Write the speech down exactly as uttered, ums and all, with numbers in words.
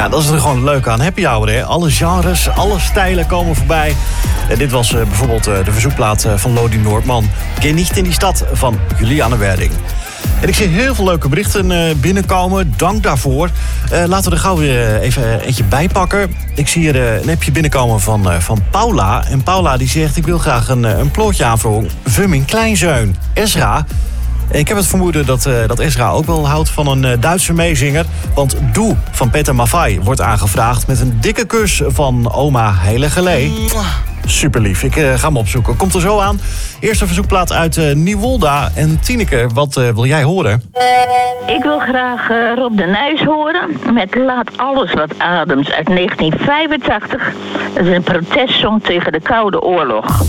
Ja, dat is er gewoon leuk aan. Happy hour, hè? Alle genres, alle stijlen komen voorbij. En dit was uh, bijvoorbeeld uh, de verzoekplaat uh, van Lodi Noordman. Ken niet in die stad van Juliane Werding. En ik zie heel veel leuke berichten uh, binnenkomen. Dank daarvoor. Uh, laten we er gauw weer uh, even uh, eentje bijpakken. Ik zie hier uh, een appje binnenkomen van, uh, van Paula. En Paula die zegt, ik wil graag een, uh, een plootje aanvragen. Vumming Kleinzeun. Esra. En ik heb het vermoeden dat, uh, dat Esra ook wel houdt van een uh, Duitse meezinger. Want Doe van Peter Maffay wordt aangevraagd met een dikke kus van oma Heilige Lee. Super lief, ik uh, ga hem opzoeken. Komt er zo aan. Eerste verzoekplaat uit uh, Nieuwolda. En Tineke, wat uh, wil jij horen? Ik wil graag uh, Rob de Nijs horen met Laat alles wat ademt uit negentien vijfentachtig. Dat is een protestsong tegen de Koude Oorlog.